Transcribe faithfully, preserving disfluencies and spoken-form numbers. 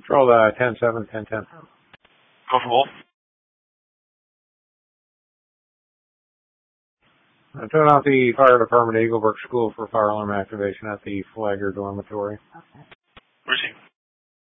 Control the ten seven, ten ten. Go for Wolf. Uh, turn off the fire department Eaglebrook School for fire alarm activation at the Flagger dormitory. Okay.